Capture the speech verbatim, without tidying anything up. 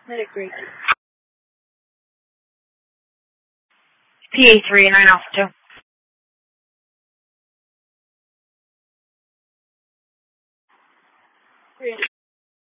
Medic Creek. P A three, nine Alpha two. Three